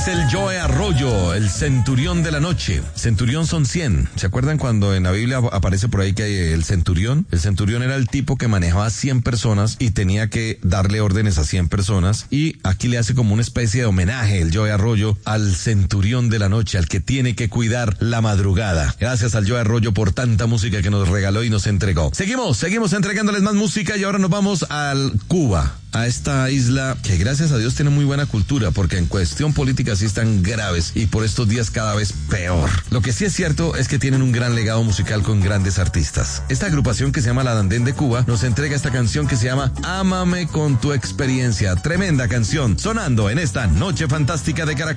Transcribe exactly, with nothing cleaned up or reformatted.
el Joe Arroyo, el centurión de la noche. Centurión son cien. ¿Se acuerdan cuando en la Biblia aparece por ahí que el centurión? El centurión era el tipo que manejaba cien personas y tenía que darle órdenes a cien personas. Y aquí le hace como una especie de homenaje el Joe Arroyo al centurión de la noche, al que tiene que cuidar la madrugada. Gracias al Joe Arroyo por tanta música que nos regaló y nos entregó. Seguimos, seguimos entregándoles más música y ahora nos vamos al Cuba, a esta isla que gracias a Dios tiene muy buena cultura, porque en cuestión política sí están graves y por estos días cada vez peor. Lo que sí es cierto es que tienen un gran legado musical con grandes artistas. Esta agrupación que se llama La Andén de Cuba nos entrega esta canción que se llama Ámame con tu experiencia. Tremenda canción sonando en esta noche fantástica de Caracol.